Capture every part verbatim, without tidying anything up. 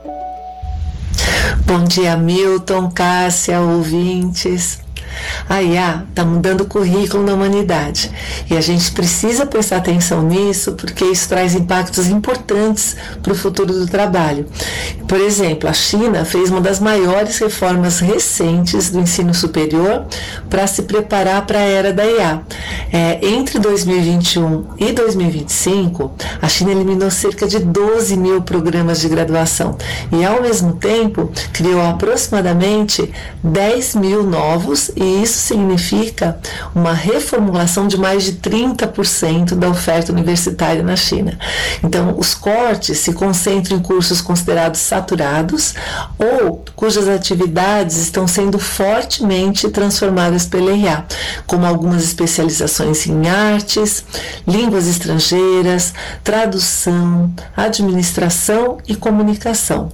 Bom dia, Milton, Cássia, ouvintes. A I A está mudando o currículo da humanidade e a gente precisa prestar atenção nisso porque isso traz impactos importantes para o futuro do trabalho. Por exemplo, a China fez uma das maiores reformas recentes do ensino superior para se preparar para a era da I A. É, entre dois mil e vinte e um e dois mil e vinte e cinco, a China eliminou cerca de doze mil programas de graduação e, ao mesmo tempo, criou aproximadamente dez mil novos, e isso significa uma reformulação de mais de trinta por cento da oferta universitária na China. Então, os cortes se concentram em cursos considerados saturados ou cujas atividades estão sendo fortemente transformadas pela I A, como algumas especializações em artes, línguas estrangeiras, tradução, administração e comunicação.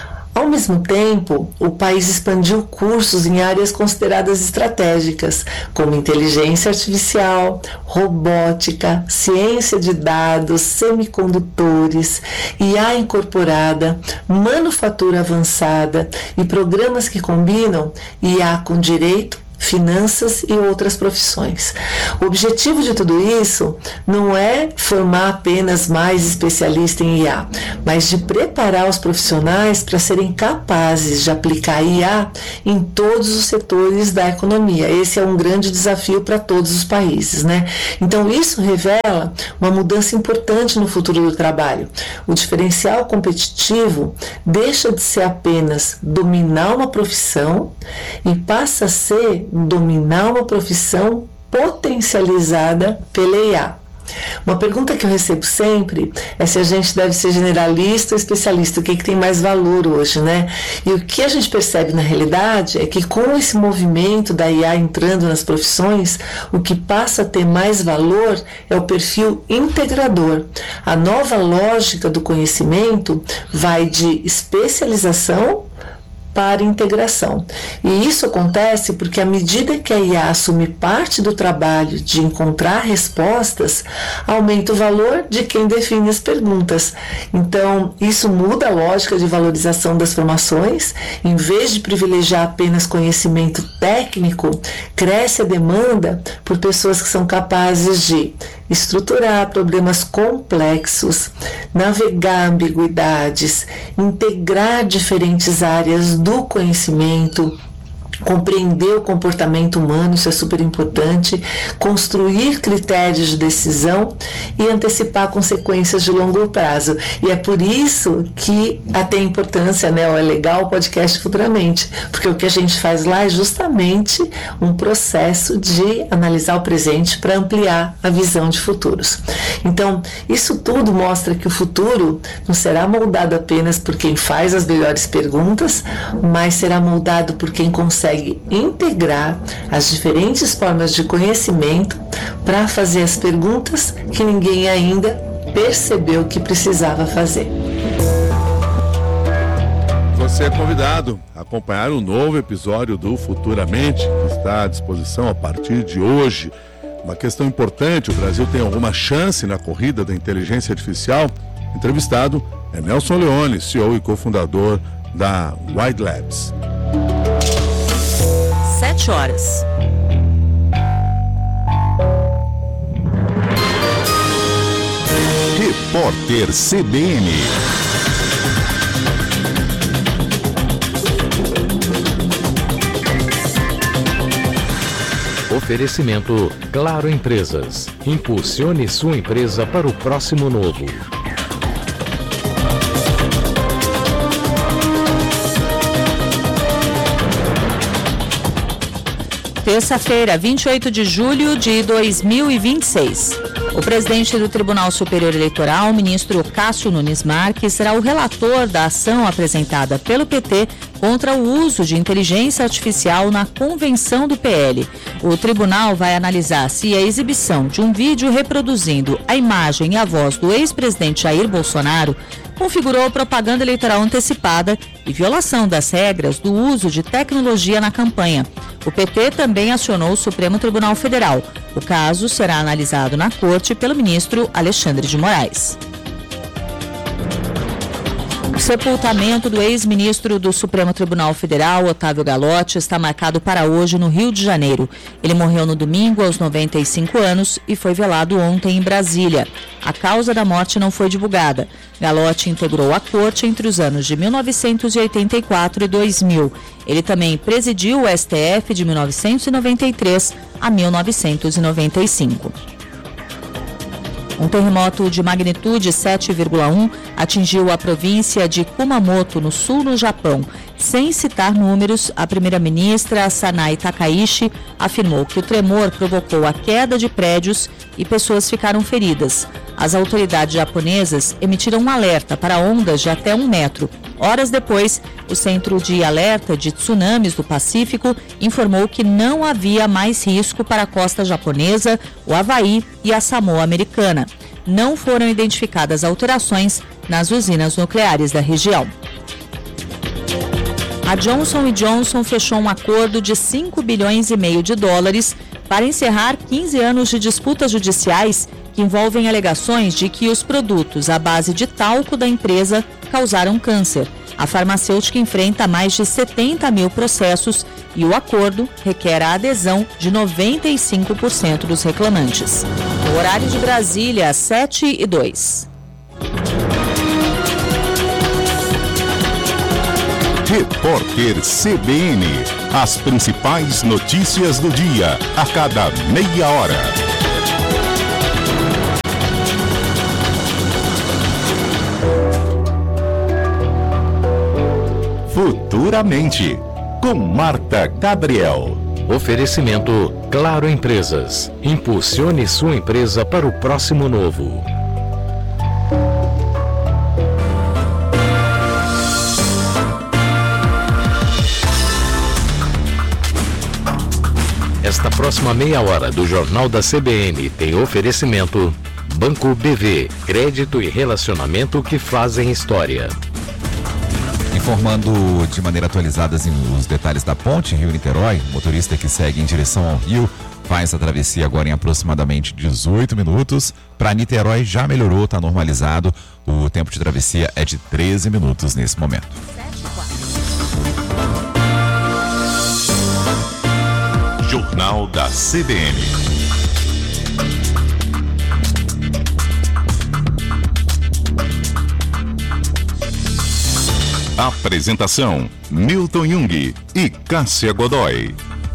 Ao mesmo tempo, o país expandiu cursos em áreas consideradas estratégicas, como inteligência artificial, robótica, ciência de dados, semicondutores, I A incorporada, manufatura avançada e programas que combinam I A com direito, finanças e outras profissões. O objetivo de tudo isso não é formar apenas mais especialistas em I A, mas de preparar os profissionais para serem capazes de aplicar I A em todos os setores da economia. Esse é um grande desafio para todos os países, né? Então isso revela uma mudança importante no futuro do trabalho. O diferencial competitivo deixa de ser apenas dominar uma profissão e passa a ser dominar uma profissão potencializada pela I A. Uma pergunta que eu recebo sempre é se a gente deve ser generalista ou especialista, o que, que tem mais valor hoje, né? E o que a gente percebe na realidade é que com esse movimento da I A entrando nas profissões, o que passa a ter mais valor é o perfil integrador. A nova lógica do conhecimento vai de especialização para integração. E isso acontece porque à medida que a I A assume parte do trabalho de encontrar respostas, aumenta o valor de quem define as perguntas. Então, isso muda a lógica de valorização das formações. Em vez de privilegiar apenas conhecimento técnico, cresce a demanda por pessoas que são capazes de estruturar problemas complexos, navegar ambiguidades, integrar diferentes áreas do conhecimento, compreender o comportamento humano, isso é super importante, construir critérios de decisão e antecipar consequências de longo prazo. E é por isso que tem importância, né, é legal o podcast Futuramente, porque o que a gente faz lá é justamente um processo de analisar o presente para ampliar a visão de futuros. Então, isso tudo mostra que o futuro não será moldado apenas por quem faz as melhores perguntas, mas será moldado por quem consegue consegue integrar as diferentes formas de conhecimento para fazer as perguntas que ninguém ainda percebeu que precisava fazer. Você é convidado a acompanhar um novo episódio do Futuramente, que está à disposição a partir de hoje. Uma questão importante: o Brasil tem alguma chance na corrida da inteligência artificial? Entrevistado é Nelson Leone, C E O e cofundador da Wide Labs. Sete horas. Repórter C B N. Oferecimento Claro Empresas. Impulsione sua empresa para o próximo novo. Terça-feira, vinte e oito de julho de dois mil e vinte e seis. O presidente do Tribunal Superior Eleitoral, ministro Cássio Nunes Marques, será o relator da ação apresentada pelo P T contra o uso de inteligência artificial na convenção do P L. O tribunal vai analisar se a exibição de um vídeo reproduzindo a imagem e a voz do ex-presidente Jair Bolsonaro configurou propaganda eleitoral antecipada e violação das regras do uso de tecnologia na campanha. O P T também acionou o Supremo Tribunal Federal. O caso será analisado na Corte pelo ministro Alexandre de Moraes. O sepultamento do ex-ministro do Supremo Tribunal Federal, Otávio Galotti, está marcado para hoje no Rio de Janeiro. Ele morreu no domingo aos noventa e cinco anos e foi velado ontem em Brasília. A causa da morte não foi divulgada. Galotti integrou a corte entre os anos de mil novecentos e oitenta e quatro e dois mil. Ele também presidiu o S T F de mil novecentos e noventa e três a mil novecentos e noventa e cinco. Um terremoto de magnitude sete vírgula um atingiu a província de Kumamoto, no sul do Japão. Sem citar números, a primeira-ministra Sanae Takaishi afirmou que o tremor provocou a queda de prédios e pessoas ficaram feridas. As autoridades japonesas emitiram um alerta para ondas de até um metro. Horas depois, o Centro de Alerta de Tsunamis do Pacífico informou que não havia mais risco para a costa japonesa, o Havaí e a Samoa Americana. Não foram identificadas alterações nas usinas nucleares da região. A Johnson e Johnson fechou um acordo de cinco bilhões e meio de dólares para encerrar quinze anos de disputas judiciais que envolvem alegações de que os produtos à base de talco da empresa causaram câncer. A farmacêutica enfrenta mais de setenta mil processos e o acordo requer a adesão de noventa e cinco por cento dos reclamantes. O horário de Brasília, sete e dois. Repórter C B N. As principais notícias do dia, a cada meia hora. Futuramente, com Marta Gabriel. Oferecimento Claro Empresas. Impulsione sua empresa para o próximo novo. Esta próxima meia hora do Jornal da C B N tem oferecimento Banco B V, crédito e relacionamento que fazem história. Informando de maneira atualizada os detalhes da ponte Rio-Niterói, o motorista que segue em direção ao Rio faz a travessia agora em aproximadamente dezoito minutos. Para Niterói já melhorou, está normalizado. O tempo de travessia é de treze minutos nesse momento. Jornal da C B N. Apresentação: Milton Jung e Cássia Godoy.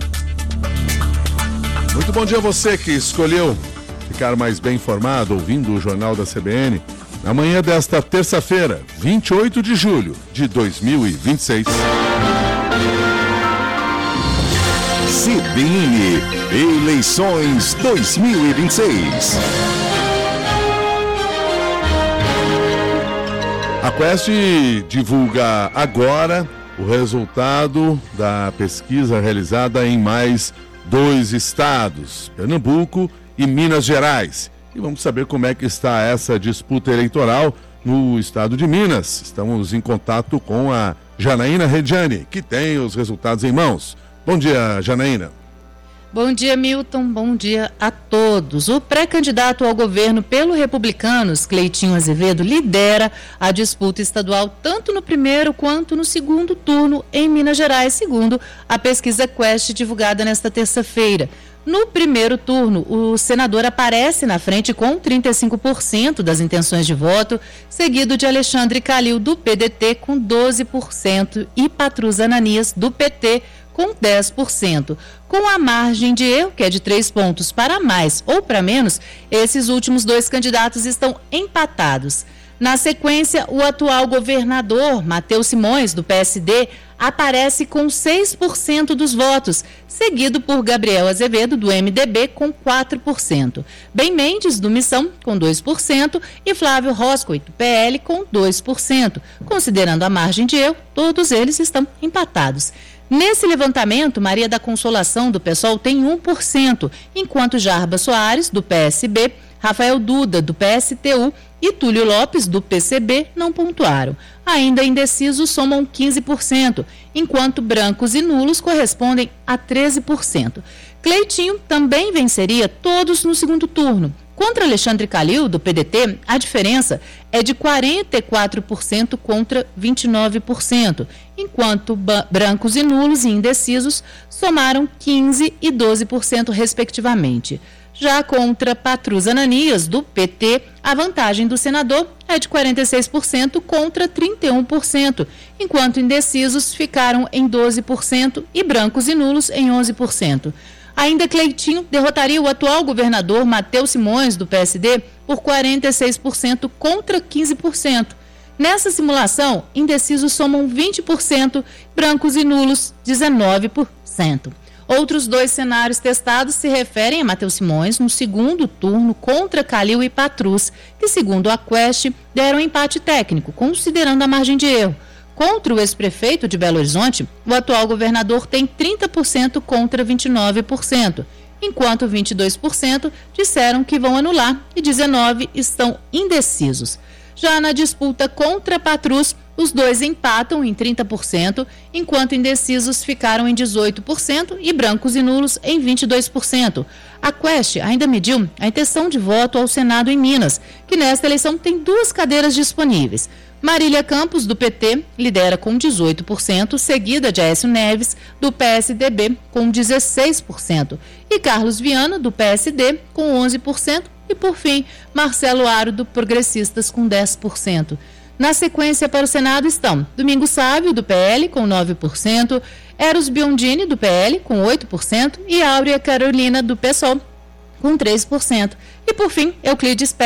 Muito bom dia a você que escolheu ficar mais bem informado ouvindo o Jornal da C B N. Na manhã desta terça-feira, vinte e oito de julho de dois mil e vinte e seis. C B N Eleições dois mil e vinte e seis. A Quest divulga agora o resultado da pesquisa realizada em mais dois estados, Pernambuco e Minas Gerais. E vamos saber como é que está essa disputa eleitoral no estado de Minas. Estamos em contato com a Janaína Rediani, que tem os resultados em mãos. Bom dia, Janaína. Bom dia, Milton. Bom dia a todos. O pré-candidato ao governo pelo Republicanos, Cleitinho Azevedo, lidera a disputa estadual tanto no primeiro quanto no segundo turno em Minas Gerais, segundo a pesquisa Quest divulgada nesta terça-feira. No primeiro turno, o senador aparece na frente com trinta e cinco por cento das intenções de voto, seguido de Alexandre Calil, do P D T, com doze por cento, e Patrus Ananias, do P T, com dez por cento. Com a margem de erro, que é de três pontos para mais ou para menos, esses últimos dois candidatos estão empatados. Na sequência, o atual governador, Matheus Simões, do P S D, aparece com seis por cento dos votos, seguido por Gabriel Azevedo, do M D B, com quatro por cento. Bem Mendes, do Missão, com dois por cento, e Flávio Roscoe, do P L, com dois por cento. Considerando a margem de erro, todos eles estão empatados. Nesse levantamento, Maria da Consolação, do PSOL, tem um por cento, enquanto Jarba Soares, do P S B, Rafael Duda, do P S T U e Túlio Lopes, do P C B, não pontuaram. Ainda indecisos somam quinze por cento, enquanto brancos e nulos correspondem a treze por cento. Cleitinho também venceria todos no segundo turno, Contra Alexandre Calil, do P D T, a diferença é de quarenta e quatro por cento contra vinte e nove por cento, enquanto brancos e nulos e indecisos somaram quinze por cento e doze por cento, respectivamente. Já contra Patrus Ananias, do P T, a vantagem do senador é de quarenta e seis por cento contra trinta e um por cento, enquanto indecisos ficaram em doze por cento e brancos e nulos em onze por cento. Ainda Cleitinho derrotaria o atual governador Matheus Simões, do P S D, por quarenta e seis por cento contra quinze por cento. Nessa simulação, indecisos somam vinte por cento, brancos e nulos dezenove por cento. Outros dois cenários testados se referem a Matheus Simões no segundo turno contra Calil e Patrus, que, segundo a Quest, deram empate técnico, considerando a margem de erro. Contra o ex-prefeito de Belo Horizonte, o atual governador tem trinta por cento contra vinte e nove por cento, enquanto vinte e dois por cento disseram que vão anular e dezenove por cento estão indecisos. Já na disputa contra Patrus, os dois empatam em trinta por cento, enquanto indecisos ficaram em dezoito por cento e brancos e nulos em vinte e dois por cento. A Quest ainda mediu a intenção de voto ao Senado em Minas, que nesta eleição tem duas cadeiras disponíveis. Marília Campos, do P T, lidera com dezoito por cento, seguida de Aécio Neves, do P S D B, com dezesseis por cento, e Carlos Viana, do P S D, com onze por cento, e, por fim, Marcelo Aro, do Progressistas, com dez por cento. Na sequência para o Senado estão Domingos Sávio, do P L, com nove por cento, Eros Biondini, do P L, com oito por cento, e Áurea Carolina, do PSOL, com três por cento. E, por fim, Euclides